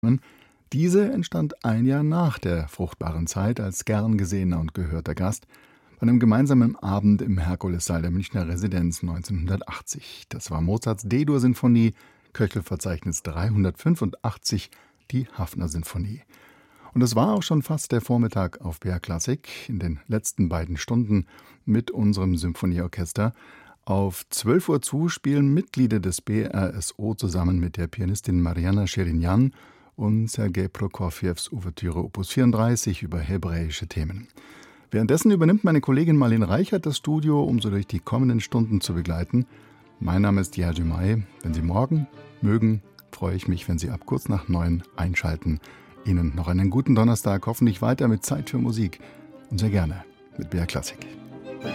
Diese entstand ein Jahr nach der fruchtbaren Zeit als gern gesehener und gehörter Gast bei einem gemeinsamen Abend im Herkulessaal der Münchner Residenz 1980. Das war Mozarts D-Dur-Sinfonie, Köchelverzeichnis 385, die Haffner-Sinfonie. Und es war auch schon fast der Vormittag auf BR Klassik, in den letzten beiden Stunden mit unserem Symphonieorchester. Auf 12 Uhr zu spielen Mitglieder des BRSO zusammen mit der Pianistin Marianna Sherinian und Sergei Prokofjews Ouvertüre Opus 34 über hebräische Themen. Währenddessen übernimmt meine Kollegin Marlene Reichert das Studio, um so durch die kommenden Stunden zu begleiten. Mein Name ist Jerzy May. Wenn Sie morgen mögen, freue ich mich, wenn Sie ab kurz nach 9 einschalten. Ihnen noch einen guten Donnerstag, hoffentlich weiter mit Zeit für Musik und sehr gerne mit BR Klassik.